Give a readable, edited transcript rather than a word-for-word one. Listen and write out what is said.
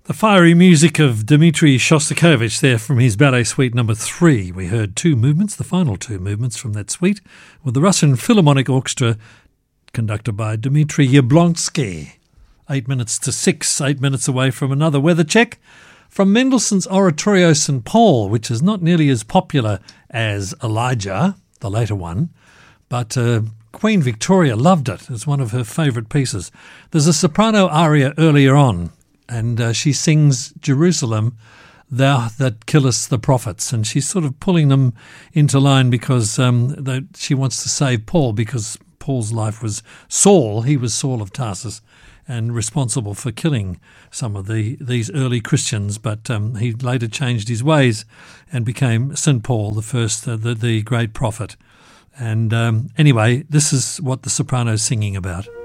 The fiery music of Dmitri Shostakovich there from his ballet suite number 3. We heard two movements, the final two movements from that suite, with the Russian Philharmonic Orchestra conducted by Dmitri Yablonsky. 8 minutes to 6, 8 minutes away from another weather check from Mendelssohn's Oratorio St. Paul, which is not nearly as popular as Elijah, the later one, but Queen Victoria loved it. It's one of her favourite pieces. There's a soprano aria earlier on, and she sings Jerusalem, thou that killest the prophets. And she's sort of pulling them into line because she wants to save Paul, because Paul's life was Saul. He was Saul of Tarsus and responsible for killing some of these early Christians. But he later changed his ways and became St. Paul, the first, the great prophet. And anyway, this is what the soprano's singing about.